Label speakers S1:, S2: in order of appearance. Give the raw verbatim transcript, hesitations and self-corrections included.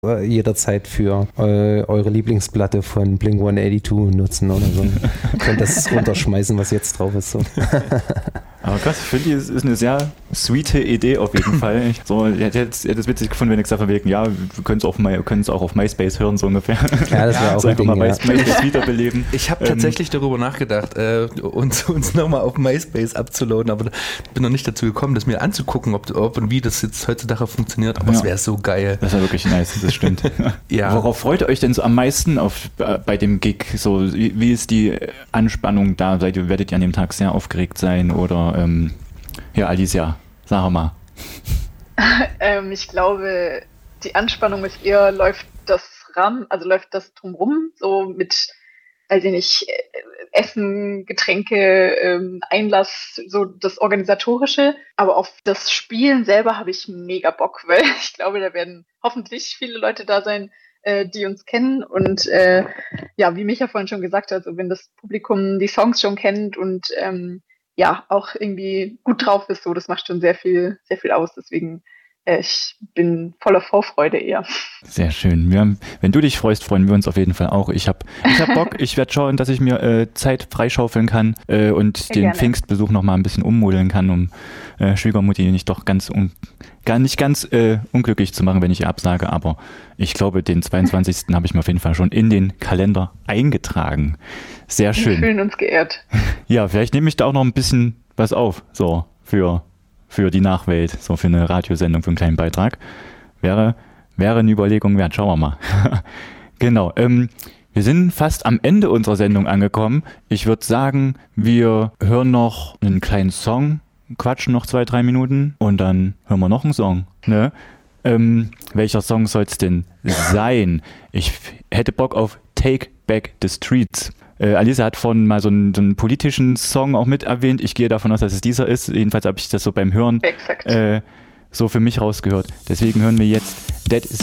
S1: äh, jederzeit für äh, eure Lieblingsplatte von Blink hundertzweiundachtzig nutzen oder so. Ihr könnt das runterschmeißen, was jetzt drauf ist. So.
S2: Aber krass, ich finde, es ist eine sehr sweete Idee auf jeden Fall. Ich, so, ich hätte es witzig gefunden, wenn ich gesagt hätte, ja, wir können es auch, auch auf MySpace hören, so ungefähr.
S1: Ja, das wäre auch
S2: so
S1: ein
S2: einfach
S1: Ding,
S2: mal
S1: ja.
S2: MySpace wiederbeleben.
S3: Ich habe
S2: ähm,
S3: tatsächlich darüber nachgedacht, äh, uns, uns nochmal auf MySpace abzuladen, aber bin noch nicht dazu gekommen, das mir anzugucken, ob, ob und wie das jetzt heutzutage funktioniert. Aber es
S2: Ja.
S3: wäre so geil.
S2: Das wäre wirklich nice, das stimmt.
S3: Ja.
S2: Worauf freut ihr euch denn so am meisten auf, äh, bei dem Gig? So, wie, wie ist die Anspannung da? Seid ihr, werdet ihr an dem Tag sehr aufgeregt sein? Oder, ähm, ja, Alicia, sag mal.
S4: ähm, ich glaube, die Anspannung ist eher, läuft das Rahmen, also läuft das drumrum, so mit, weiß ich nicht, Essen, Getränke, ähm, Einlass, so das Organisatorische. Aber auf das Spielen selber habe ich mega Bock, weil ich glaube, da werden hoffentlich viele Leute da sein, äh, die uns kennen. Und äh, ja, wie Micha vorhin schon gesagt hat, also wenn das Publikum die Songs schon kennt und ähm, ja, auch irgendwie gut drauf ist, so, das macht schon sehr viel, sehr viel aus. Deswegen, äh, ich bin voller Vorfreude eher.
S2: Sehr schön. Wir haben, wenn du dich freust, freuen wir uns auf jeden Fall auch. Ich habe ich hab Bock. Ich werde schauen, dass ich mir äh, Zeit freischaufeln kann äh, und
S4: Sehr
S2: den
S4: gerne.
S2: Pfingstbesuch noch mal ein bisschen ummodeln kann, um äh, Schwiegermutti nicht doch ganz un, gar nicht ganz äh, unglücklich zu machen, wenn ich ihr absage. Aber ich glaube, den zweiundzwanzigsten habe ich mir auf jeden Fall schon in den Kalender eingetragen. Sehr schön.
S4: Wir fühlen uns geehrt.
S2: Ja, vielleicht nehme ich da auch noch ein bisschen was auf, so für, für die Nachwelt, so für eine Radiosendung, für einen kleinen Beitrag. Wäre, wäre eine Überlegung wert, schauen wir mal. Genau, ähm, wir sind fast am Ende unserer Sendung angekommen. Ich würde sagen, wir hören noch einen kleinen Song, quatschen noch zwei, drei Minuten und dann hören wir noch einen Song, ne? Ähm, welcher Song soll es denn sein? Ich hätte Bock auf Take Back the Streets. Äh, Alicia hat vorhin mal so einen, so einen politischen Song auch mit erwähnt. Ich gehe davon aus, dass es dieser ist. Jedenfalls habe ich das so beim Hören
S4: Exakt.
S2: äh, so für mich rausgehört. Deswegen hören wir jetzt Dead